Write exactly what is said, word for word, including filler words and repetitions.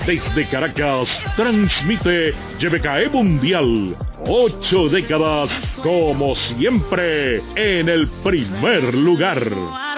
Desde Caracas, transmite Y B K E Mundial. Ocho décadas, como siempre, en el primer lugar.